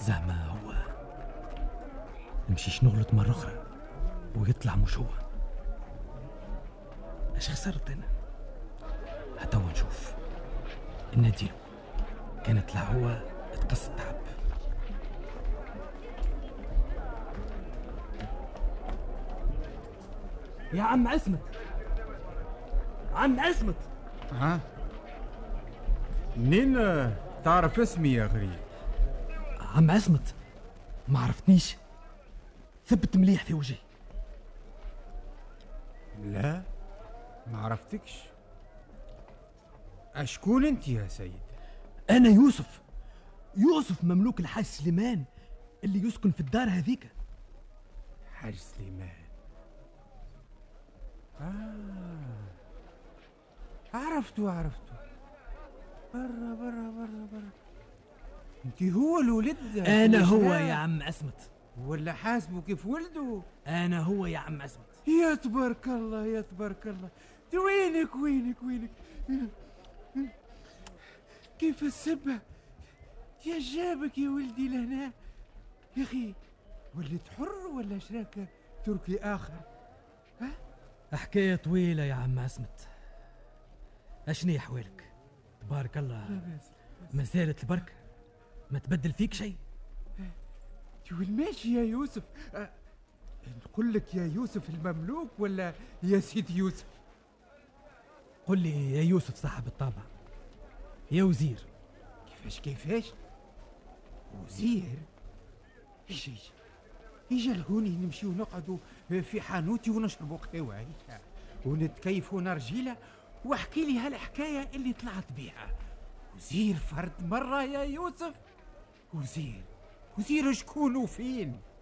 زعما هو نمشيش نغلط مرة أخرى ويطلع مش هو. اش خسرت أنا؟ هتوا نشوف. الناديلو كان طلع هو تقص التعب. يا عم عصمت، عم عصمت. ها؟ منين تعرف اسمي يا غريب؟ عم عصمت ما عرفتنيش؟ ثبت مليح في وجهي. لا ما عرفتكش. أشكون انت يا سيد؟ انا يوسف، يوسف مملوك الحاج سليمان اللي يسكن في الدار هذيك. حاج سليمان. عرفته. برا. انت هو الولد؟ انا هو يا عم عصمت. ولا حاسبه كيف ولده؟ انا هو يا عم عصمت. يا تبارك الله. وينك كيف السبة يا جابك يا ولدي لهنا يا اخي؟ وليت حر ولا شراكة تركي اخر؟ حكاية طويلة يا عم عصمت. اشني احوالك؟ تبارك الله ما زالت البركة، ما تبدل فيك شيء. وين ماشي يا يوسف؟ نقول لك يا يوسف المملوك ولا يا سيدي يوسف؟ قل لي يا يوسف صاحب الطابع، يا وزير. كيفاش وزير؟ يجي لهوني نمشي ونقعدوا في حانوتي ونشربوا قهوة ونتكيفوا نرجيلة واحكي لي هالحكاية اللي طلعت بيها. وزير فرد مرة يا يوسف؟ وزير شكون وفين؟